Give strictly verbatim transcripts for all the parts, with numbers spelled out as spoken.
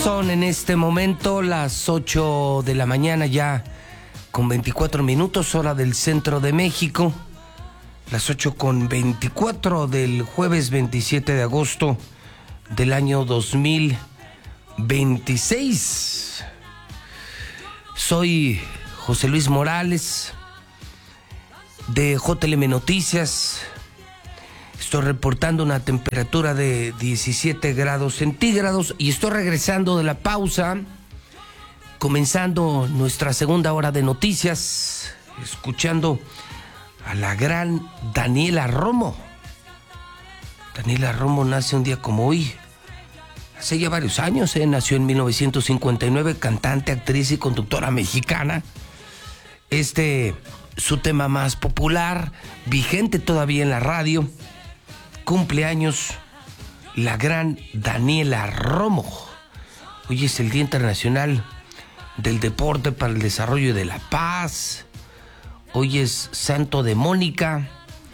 Son en este momento las ocho de la mañana ya con veinticuatro minutos, hora del centro de México. Las ocho con veinticuatro del jueves veintisiete de agosto del año dos mil veintiséis. Soy José Luis Morales de J L M Noticias. Estoy reportando una temperatura de diecisiete grados centígrados y estoy regresando de la pausa, comenzando nuestra segunda hora de noticias, escuchando a la gran Daniela Romo. Daniela Romo nace un día como hoy, hace ya varios años, ¿eh? Nació en mil novecientos cincuenta y nueve, cantante, actriz y conductora mexicana. Este, su tema más popular, vigente todavía en la radio. Cumpleaños la gran Daniela Romo. Hoy es el Día Internacional del Deporte para el Desarrollo de la Paz. Hoy es santo de Mónica,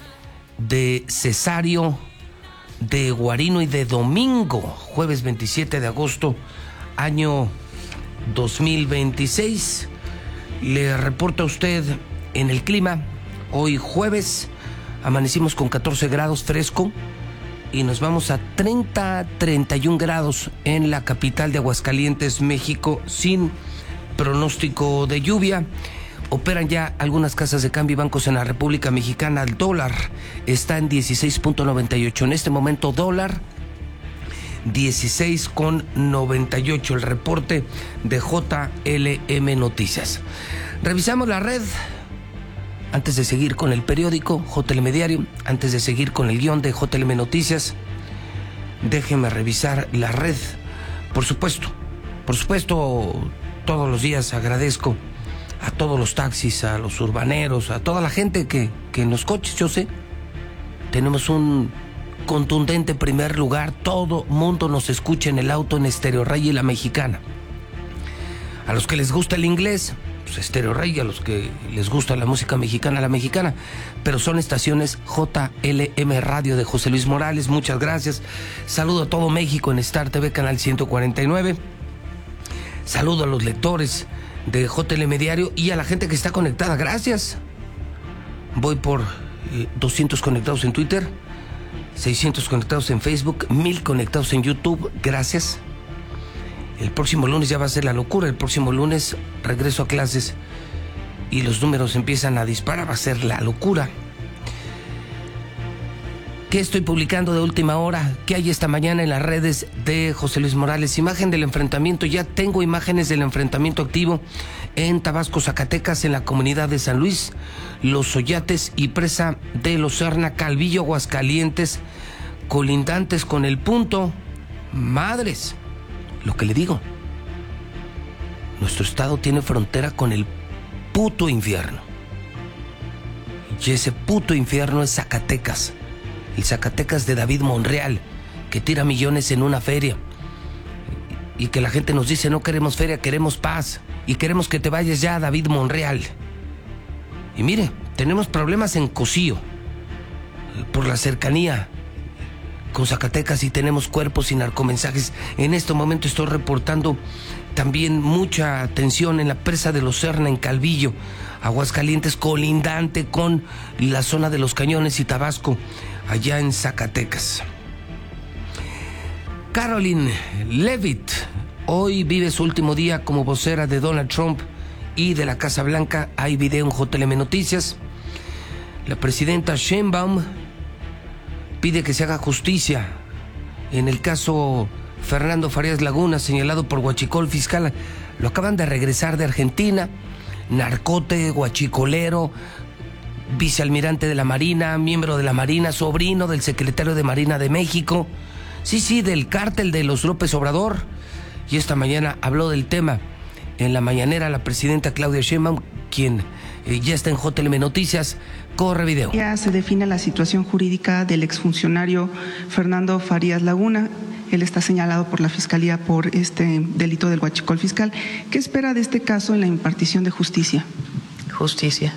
de Cesario, de Guarino y de Domingo. Jueves veintisiete de agosto, año dos mil veintiséis. Le reporta a usted en el clima. Hoy jueves amanecimos con catorce grados, fresco, y nos vamos a treinta, treinta y un grados en la capital de Aguascalientes, México, sin pronóstico de lluvia. Operan ya algunas casas de cambio y bancos en la República Mexicana. El dólar está en dieciséis punto noventa y ocho. En este momento, dólar dieciséis con noventa y ocho. El reporte de J L M Noticias. Revisamos la red. Antes de seguir con el periódico J L M Diario, antes de seguir con el guión de J L M Noticias, déjeme revisar la red. Por supuesto, por supuesto, todos los días agradezco a todos los taxis, a los urbaneros, a toda la gente que, que en los coches, yo sé, tenemos un contundente primer lugar. Todo mundo nos escucha en el auto en Estéreo Rey y La Mexicana. A los que les gusta el inglés, pues Estéreo Rey, a los que les gusta la música mexicana, La Mexicana, pero son estaciones J L M Radio de José Luis Morales. Muchas gracias. Saludo a todo México en Star T V Canal ciento cuarenta y nueve. Saludo a los lectores de J L M Diario y a la gente que está conectada. Gracias. Voy por eh, doscientos conectados en Twitter, seiscientos conectados en Facebook, mil conectados en YouTube. Gracias. El próximo lunes ya va a ser la locura. El próximo lunes regreso a clases y los números empiezan a disparar. Va a ser la locura. ¿Qué estoy publicando de última hora? ¿Qué hay esta mañana en las redes de José Luis Morales? Imagen del enfrentamiento. Ya tengo imágenes del enfrentamiento activo en Tabasco, Zacatecas, en la comunidad de San Luis, Los Oyates y presa de Los Serna, Calvillo, Aguascalientes, colindantes con el punto. Madres, lo que le digo, nuestro estado tiene frontera con el puto infierno. Y ese puto infierno es Zacatecas. El Zacatecas de David Monreal, que tira millones en una feria. Y que la gente nos dice, no queremos feria, queremos paz. Y queremos que te vayas ya, David Monreal. Y mire, tenemos problemas en Cocío, por la cercanía con Zacatecas, y tenemos cuerpos y narcomensajes. En este momento estoy reportando también mucha tensión en la presa de Los Serna, en Calvillo, Aguascalientes, colindante con la zona de Los Cañones y Tabasco, allá en Zacatecas. Caroline Leavitt hoy vive su último día como vocera de Donald Trump y de la Casa Blanca. Hay video en J L M Noticias. La presidenta Sheinbaum pide que se haga justicia en el caso Fernando Farías Laguna, señalado por huachicol fiscal. Lo acaban de regresar de Argentina, narcote, huachicolero, vicealmirante de la Marina, miembro de la Marina, sobrino del secretario de Marina de México. Sí, sí, del cártel de los López Obrador. Y esta mañana habló del tema en la mañanera la presidenta Claudia Sheinbaum, quien eh, ya está en J L M Noticias. Corre video. Ya se define la situación jurídica del exfuncionario Fernando Farías Laguna. Él está señalado por la Fiscalía por este delito del huachicol fiscal. ¿Qué espera de este caso en la impartición de justicia? Justicia.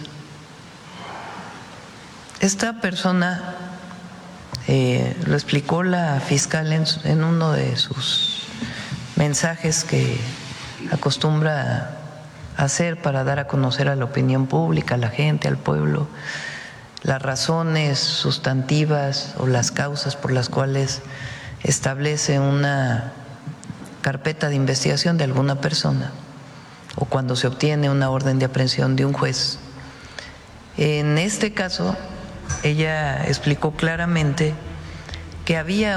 Esta persona, eh, lo explicó la fiscal en, en uno de sus mensajes que acostumbra hacer para dar a conocer a la opinión pública, a la gente, al pueblo, las razones sustantivas o las causas por las cuales establece una carpeta de investigación de alguna persona o cuando se obtiene una orden de aprehensión de un juez. En este caso, ella explicó claramente que había